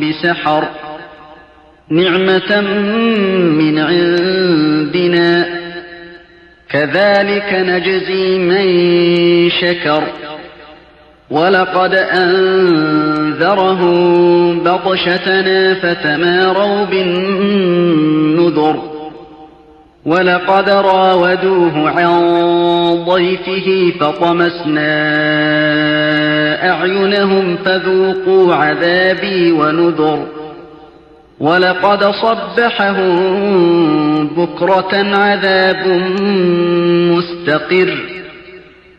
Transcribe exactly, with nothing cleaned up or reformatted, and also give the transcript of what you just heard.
بسحر نعمة من عندنا كذلك نجزي من شكر ولقد أنذرهم بطشتنا فتماروا بالنذر ولقد راودوه عن ضيفه فطمسنا أعينهم فذوقوا عذابي ونذر ولقد صبحهم بكرة عذاب مستقر